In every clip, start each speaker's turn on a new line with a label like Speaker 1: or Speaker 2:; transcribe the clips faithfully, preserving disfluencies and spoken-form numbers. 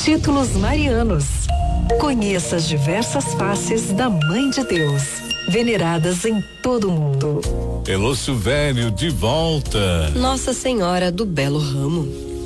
Speaker 1: Títulos marianos. Conheça as diversas faces da Mãe de Deus, veneradas em todo o mundo.
Speaker 2: Elô Silvério de volta.
Speaker 3: Nossa Senhora do Belo Ramo.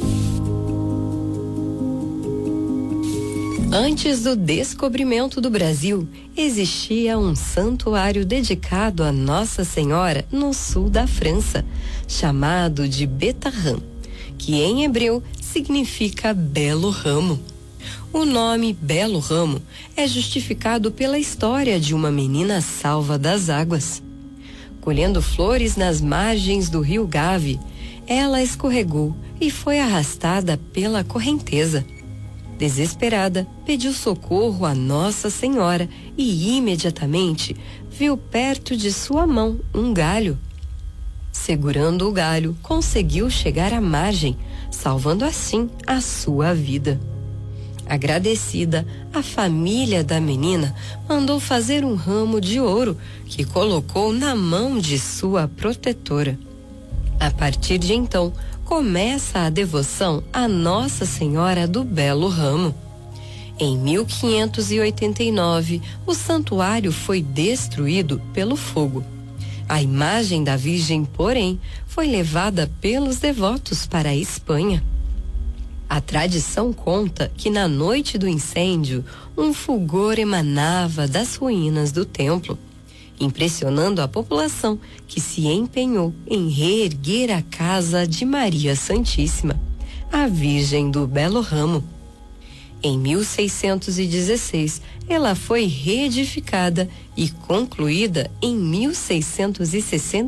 Speaker 3: Antes do descobrimento do Brasil, existia um santuário dedicado a Nossa Senhora no sul da França, chamado de Betarram, que em hebreu significa Belo Ramo. O nome Belo Ramo é justificado pela história de uma menina salva das águas. Colhendo flores nas margens do rio Gave, ela escorregou e foi arrastada pela correnteza. Desesperada, pediu socorro a Nossa Senhora e imediatamente viu perto de sua mão um galho. Segurando o galho, conseguiu chegar à margem, salvando assim a sua vida. Agradecida, a família da menina mandou fazer um ramo de ouro que colocou na mão de sua protetora. A partir de então, começa a devoção a Nossa Senhora do Belo Ramo. Em mil quinhentos e oitenta e nove, o santuário foi destruído pelo fogo. A imagem da Virgem, porém, foi levada pelos devotos para a Espanha. A tradição conta que na noite do incêndio, um fulgor emanava das ruínas do templo, impressionando a população que se empenhou em reerguer a casa de Maria Santíssima, a Virgem do Belo Ramo. Em mil seiscentos e dezesseis, ela foi reedificada e concluída em mil seiscentos e sessenta